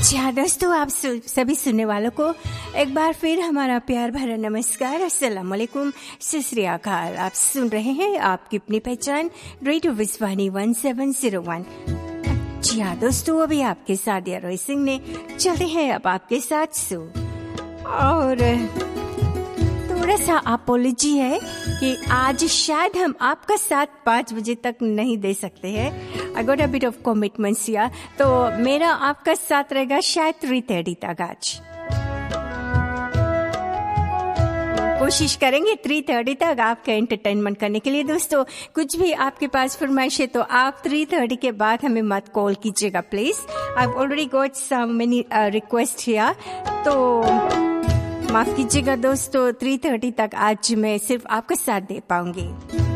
जी हाँ दोस्तों, आप सभी सुनने वालों को एक बार फिर हमारा प्यार भरा नमस्कार, अस्सलाम वालेकुम, सत श्री अकाल। आप सुन रहे हैं आपकी अपनी पहचान रेडियो विस्वानी 1701। जी हाँ दोस्तों, अभी आपके साथ रोहित सिंह ने चलते हैं अब आपके साथ सो। और थोड़ा सा अपोलॉजी है कि आज शायद हम आपका साथ 5 बजे तक नहीं दे सकते हैं। I got a bit of commitments या, तो मेरा आपका साथ रहेगा शायद 3:30 तक। आज कोशिश करेंगे 3:30 तक आपका एंटरटेनमेंट करने के लिए। दोस्तों, कुछ भी आपके पास फरमाइश है तो आप 3:30 के बाद हमें मत कॉल कीजिएगा please. I already got some many request here, तो माफ कीजिएगा दोस्तों, 3:30 तक आज मैं सिर्फ आपका साथ दे पाऊंगी।